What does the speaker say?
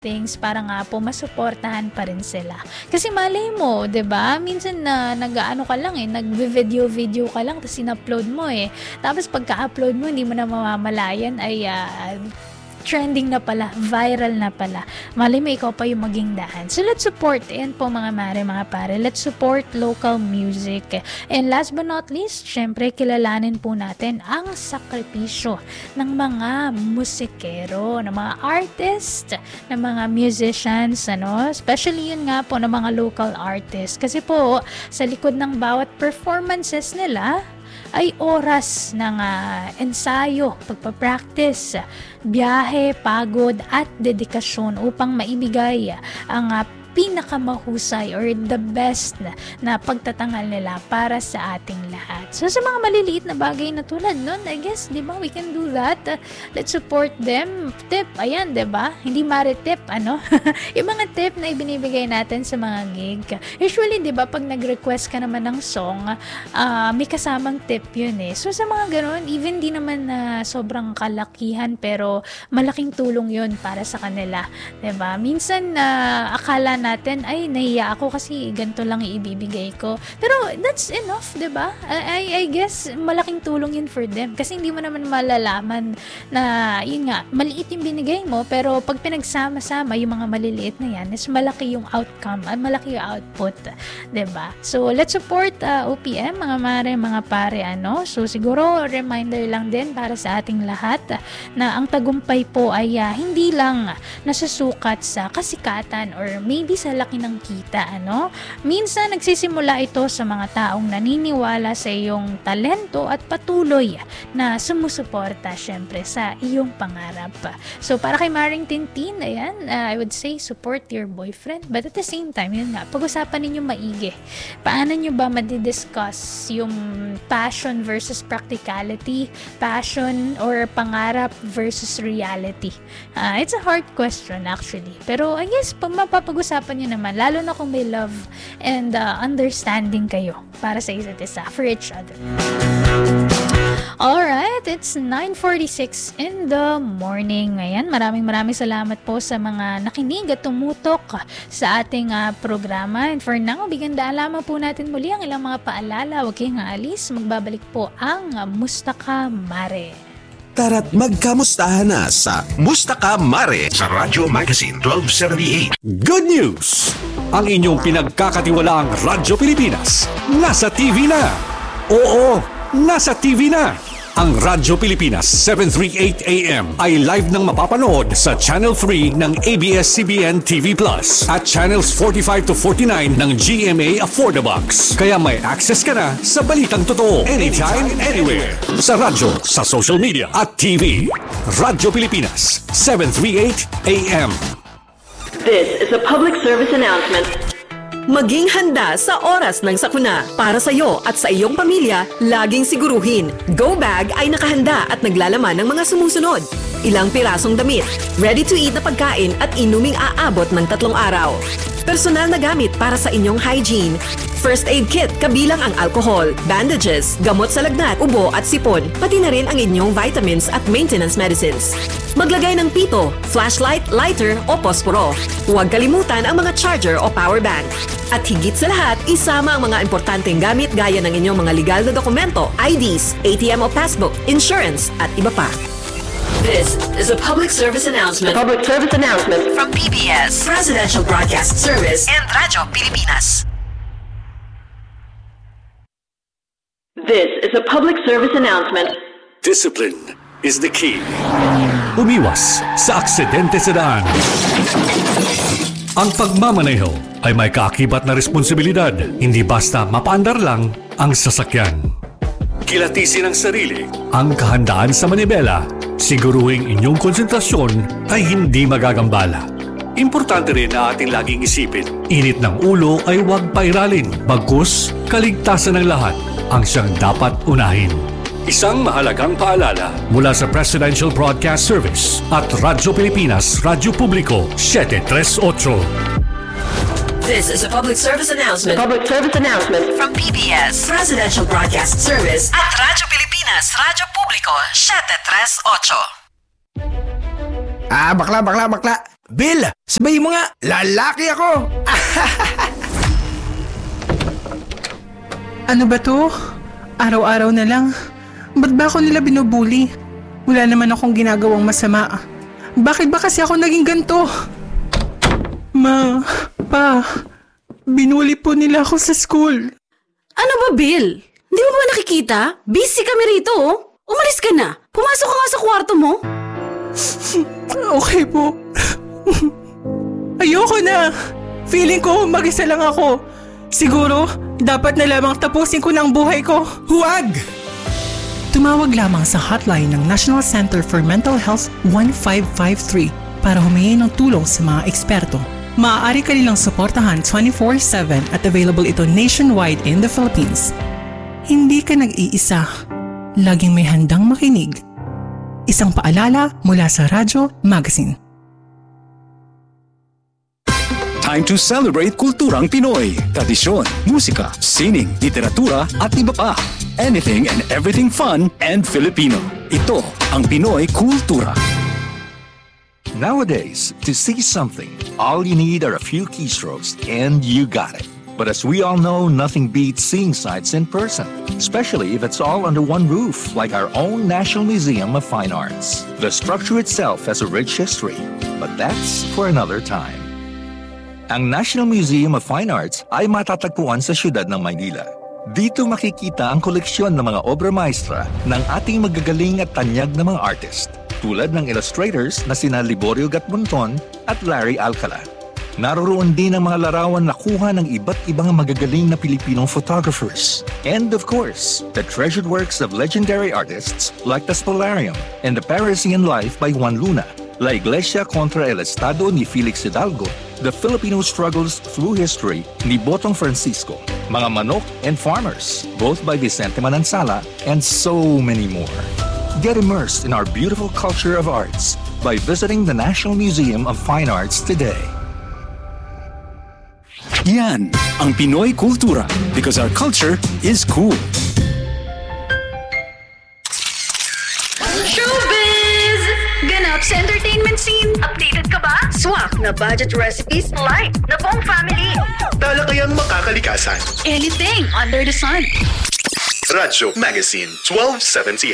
things para nga po masuportahan pa rin sila. Kasi malay mo, 'di ba? Minsan na nag-aano ka lang nagvi-video ka lang tapos in-upload mo Tapos pagka-upload mo hindi mo na mamamalayan ay trending na pala, viral na pala. Malay mo ikaw pa yung maging daan. So let's support po mga mare, mga pare. Let's support local music. And last but not least, syempre kilalanin po natin ang sakripisyo ng mga musikero, ng mga artist, ng mga musicians, especially yun nga po ng mga local artists. Kasi po, sa likod ng bawat performances nila, ay oras ng ensayo, pagpapractice, biyahe, pagod at dedikasyon upang maibigay ang pinakamahusay or the best na pagtatangal nila para sa ating lahat. So sa mga maliliit na bagay na tulad nun, I guess, di ba, we can do that. Let's support them. Tip, ayan, di ba? Hindi tip, yung mga tip na ibinibigay natin sa mga gig. Usually, di ba, pag nag-request ka naman ng song, may kasamang tip yun So sa mga ganun, even di naman sobrang kalakihan, pero malaking tulong yun para sa kanila. Di ba? Minsan, akala natin, ay, nahiya ako kasi ganito lang ibibigay ko. Pero, that's enough, diba? I guess, malaking tulong yun for them. Kasi hindi mo naman malalaman na, yun nga, maliit yung binigay mo, pero pag pinagsama-sama yung mga maliliit na yan, is malaki yung outcome, malaki yung output, diba? So, let's support OPM, mga mare, mga pare, So, siguro, reminder lang din para sa ating lahat na ang tagumpay po ay hindi lang nasusukat sa kasikatan or maybe sa laki ng kita, Minsan nagsisimula ito sa mga taong naniniwala sa iyong talento at patuloy na sumusuporta syempre sa iyong pangarap. So para kay Maring Tintin, ayan, I would say support your boyfriend, but at the same time, yun nga, pag-usapan ninyo maigi. Paano nyo ba madidiscuss yung passion versus practicality, passion or pangarap versus reality? It's a hard question actually, pero I guess mapapag-usapan nyo naman, lalo na kung may love and understanding kayo para sa isa't isa, for each other. Alright, it's 9:46 in the morning. Ayan, maraming salamat po sa mga nakinig at tumutok sa ating programa. And for now, bigyan lamang po natin muli ang ilang mga paalala. Huwag kayong aalis, magbabalik po ang Musta Ka Mare. Tara't magkamustahan na sa Musta Ka Mare sa Radyo Magazine 1278. Good news! Ang inyong pinagkakatiwalaang Radyo Pilipinas nasa TV na. Oo, nasa TV na. Ang Radyo Pilipinas 738 AM ay live nang mapapanood sa Channel 3 ng ABS-CBN TV Plus at Channels 45 to 49 ng GMA Affordabox. Kaya may access ka na sa balitang totoo anytime, anywhere. Sa radyo, sa social media at TV. Radyo Pilipinas 738 AM. This is a public service announcement. Maging handa sa oras ng sakuna. Para sa iyo at sa iyong pamilya, laging siguruhin. Go Bag ay nakahanda at naglalaman ng mga sumusunod. Ilang pirasong damit, ready-to-eat na pagkain at inuming aabot ng 3 araw. Personal na gamit para sa inyong hygiene. First aid kit kabilang ang alcohol, bandages, gamot sa lagnat, ubo at sipon, pati na rin ang inyong vitamins at maintenance medicines. Maglagay ng pito, flashlight, lighter o posporo. Huwag kalimutan ang mga charger o power bank. At higit sa lahat, isama ang mga importanteng gamit gaya ng inyong mga legal na dokumento, IDs, ATM o passbook, insurance at iba pa. This is a public service announcement. Public service announcement from PBS, Presidential Broadcast Service, and Radyo Pilipinas. This is a public service announcement. Discipline is the key. Umiwas sa aksidente sa daan. Ang pagmamaneho ay may kaakibat na responsibilidad. Hindi basta mapaandar lang ang sasakyan. Kilatisin ang sarili, ang kahandaan sa manibela. Siguruhing inyong konsentrasyon ay hindi magagambala. Importante rin na ating laging isipin, init ng ulo ay huwag pairalin. Bagkus, kaligtasan ng lahat ang siyang dapat unahin. Isang mahalagang paalala mula sa Presidential Broadcast Service at Radyo Pilipinas, Radyo Publiko 738. This is a public service announcement. Public service announcement from PBS, Presidential Broadcast Service at Radyo Pilipinas, Radyo Publiko 738. Bakla. Bill, sabayin mo nga, lalaki ako! Ano ba to? Araw-araw na lang. Ba't ba ako nila binubuli? Wala naman akong ginagawang masama. Bakit ba kasi ako naging ganito? Ma, pa, binuli po nila ako sa school. Ano ba, Bill? Hindi mo ba nakikita? Busy kami rito, oh. Umalis ka na. Pumasok ka nga sa kwarto mo. Okay po. Ayoko na. Feeling ko mag-isa lang ako. Siguro, dapat na lamang tapusin ko ng buhay ko. Huwag! Tumawag lamang sa hotline ng National Center for Mental Health 1553 para humingi ng tulong sa mga eksperto. Maaari ka nilang suportahan 24/7 at available ito nationwide in the Philippines. Hindi ka nag-iisa. Laging may handang makinig. Isang paalala mula sa Radyo Magazine. Time to celebrate kulturang Pinoy. Tradisyon, musika, sining, literatura at iba pa. Anything and everything fun and Filipino. Ito ang Pinoy Kultura. Nowadays, to see something, all you need are a few keystrokes and you got it. But as we all know, nothing beats seeing sights in person, especially if it's all under one roof, like our own National Museum of Fine Arts. The structure itself has a rich history, but that's for another time. Ang National Museum of Fine Arts ay matatagpuan sa siyudad ng Maynila. Dito makikita ang koleksyon ng mga obra maestra ng ating magagaling at tanyag na mga artist, tulad ng illustrators na sina Liborio Gatmonton at Larry Alcala. Naroroon din ang mga larawan na kuha ng iba't ibang magagaling na Pilipinong photographers. And of course, the treasured works of legendary artists like the Spolarium and the Parisian Life by Juan Luna, La Iglesia contra el Estado ni Felix Hidalgo, The Filipino Struggles Through History ni Botong Francisco, Mga Manok and Farmers, both by Vicente Manansala, and so many more. Get immersed in our beautiful culture of arts by visiting the National Museum of Fine Arts today. Yan ang Pinoy Kultura because our culture is cool. Showbiz! Ganap sa entertainment scene. Updated ka ba? Swak na budget recipes. Light na buong family. Talakayang makakalikasan. Anything under the sun. Radyo Magazine 1270.